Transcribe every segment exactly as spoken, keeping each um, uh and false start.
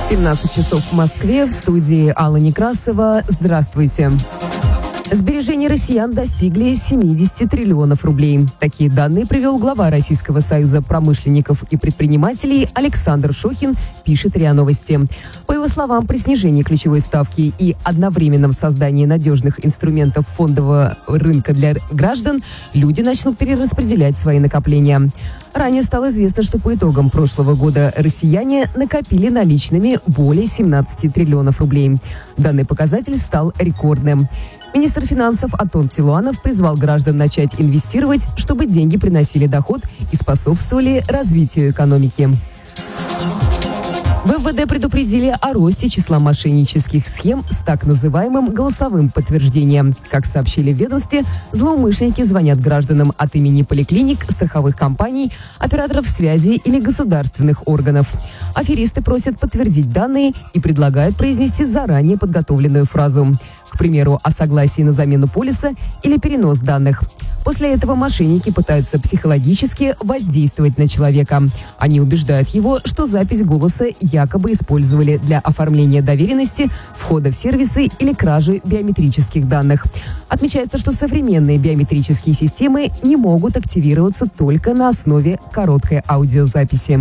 семнадцать часов в Москве, в студии Алла Некрасова. Здравствуйте. Сбережения россиян достигли семьдесят триллионов рублей. Такие данные привел глава Российского союза промышленников и предпринимателей Александр Шохин, пишет РИА Новости. По его словам, при снижении ключевой ставки и одновременном создании надежных инструментов фондового рынка для граждан, люди начнут перераспределять свои накопления. Ранее стало известно, что по итогам прошлого года россияне накопили наличными более семнадцати триллионов рублей. Данный показатель стал рекордным. Министр финансов Антон Силуанов призвал граждан начать инвестировать, чтобы деньги приносили доход и способствовали развитию экономики. В эм вэ дэ предупредили о росте числа мошеннических схем с так называемым голосовым подтверждением. Как сообщили в ведомстве, злоумышленники звонят гражданам от имени поликлиник, страховых компаний, операторов связи или государственных органов. Аферисты просят подтвердить данные и предлагают произнести заранее подготовленную фразу. К примеру, о согласии на замену полиса или перенос данных. После этого мошенники пытаются психологически воздействовать на человека. Они убеждают его, что запись голоса якобы использовали для оформления доверенности, входа в сервисы или кражи биометрических данных. Отмечается, что современные биометрические системы не могут активироваться только на основе короткой аудиозаписи.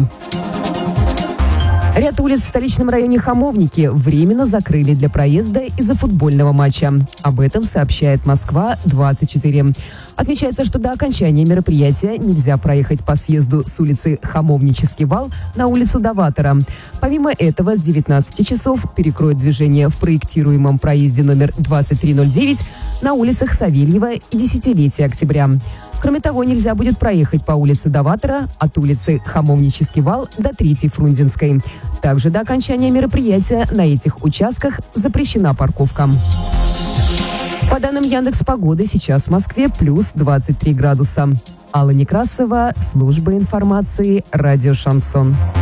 Ряд улиц в столичном районе Хамовники временно закрыли для проезда из-за футбольного матча. Об этом сообщает Москва двадцать четыре. Отмечается, что до окончания мероприятия нельзя проехать по съезду с улицы Хамовнический вал на улицу Доватора. Помимо этого, с девятнадцати часов перекроют движение в проектируемом проезде номер двадцать три ноль девять на улицах Савельева и десятилетия октября. Кроме того, нельзя будет проехать по улице Доватора от улицы Хамовнический вал до третьей Фрунзенской. Также до окончания мероприятия на этих участках запрещена парковка. По данным Яндекс.Погоды, сейчас в Москве плюс двадцать три градуса. Алла Некрасова, служба информации, радио «Шансон».